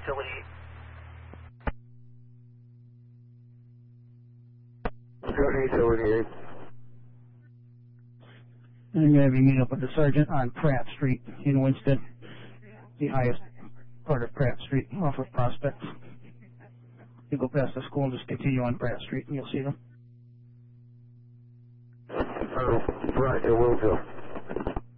utility. 7878. And I'm going to have you meet up with the sergeant on Pratt Street in Winston, the highest part of Pratt Street, off of Prospect. You go past the school and just continue on Pratt Street and you'll see them. Roger, will do.